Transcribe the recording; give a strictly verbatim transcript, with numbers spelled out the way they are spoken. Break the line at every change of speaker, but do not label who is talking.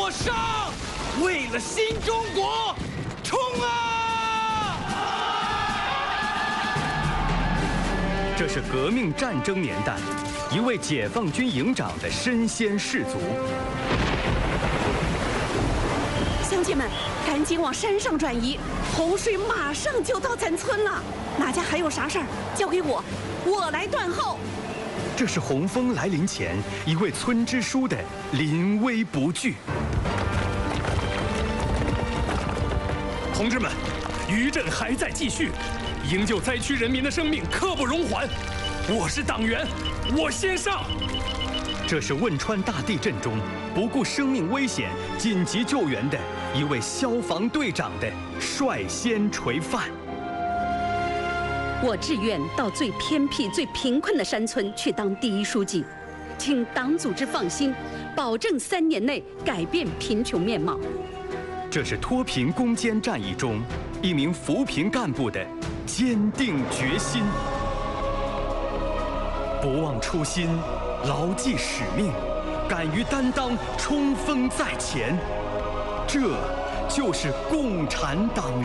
我上！为了新中国，冲啊！
这是革命战争年代，一位解放军营长的身先士卒。
乡亲们，赶紧往山上转移，洪水马上就到咱村了。哪家还有啥事儿，交给我，我来断后。
这是洪峰来临前一位村支书的临危不惧。
同志们，余震还在继续，营救灾区人民的生命刻不容缓。我是党员，我先上。
这是汶川大地震中不顾生命危险紧急救援的一位消防队长的率先垂范。
我志愿到最偏僻、最贫困的山村去当第一书记，请党组织放心，保证三年内改变贫穷面貌。
这是脱贫攻坚战役中一名扶贫干部的坚定决心。不忘初心，牢记使命，敢于担当，冲锋在前，这就是共产党人。